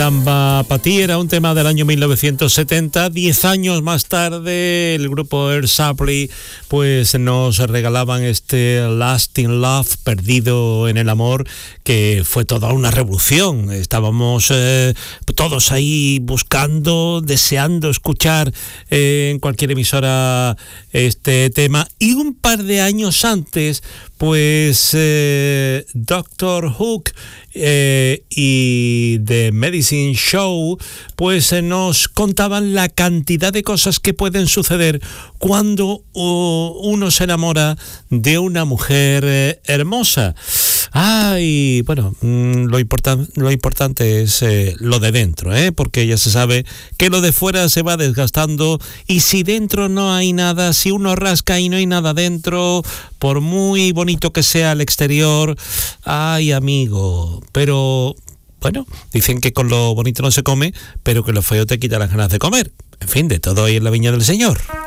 Samba pa' ti era un tema del año 1970. 10 años más tarde, el grupo Air Supply pues nos regalaban este Lost in Love, perdido en el amor, que fue toda una revolución. Estábamos todos ahí buscando, deseando escuchar en cualquier emisora este tema. Y un par de años antes, pues Doctor Hook y The Medicine Show pues nos contaban la cantidad de cosas que pueden suceder cuando uno se enamora de una mujer hermosa. Y bueno, lo importante es lo de dentro, porque ya se sabe que lo de fuera se va desgastando, y si dentro no hay nada, si uno rasca y no hay nada dentro, por muy bonito que sea el exterior, ay amigo, pero bueno, dicen que con lo bonito no se come, pero que lo feo te quita las ganas de comer. En fin, de todo ahí en la viña del Señor.